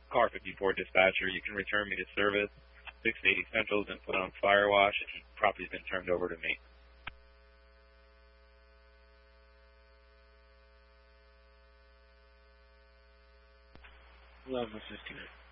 Car 54 dispatcher, you can return me to service. 680 Central's been put on fire wash and property's been turned over to me. Love assisting it.